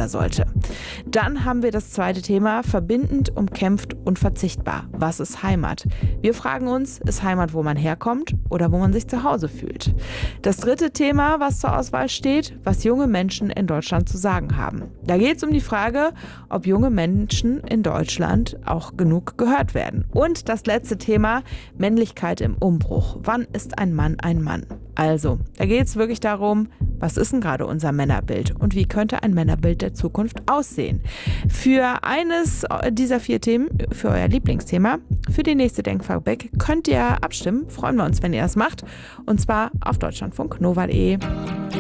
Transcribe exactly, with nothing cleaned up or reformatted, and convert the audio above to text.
oder sollte. Dann haben wir das zweite Thema, verbindend, umkämpft und verzichtbar. Was ist Heimat? Wir fragen uns, ist Heimat, wo man herkommt oder wo man sich zu Hause fühlt? Das dritte Thema, was zur Auswahl steht, was junge Menschen in Deutschland zu sagen haben. Da geht es um die Frage, ob junge Menschen in Deutschland auch genug gehört werden. Und das letzte Thema, Männlichkeit im Umbruch. Wann ist ein Mann ein Mann? Also, da geht es wirklich darum, was ist denn gerade unser Männerbild und wie könnte ein Männerbild der Zukunft aussehen? Für eines dieser vier Themen, für euer Lieblingsthema, für die nächste Denkfabrik, könnt ihr abstimmen. Freuen wir uns, wenn ihr das macht. Und zwar auf deutschlandfunk nova punkt de.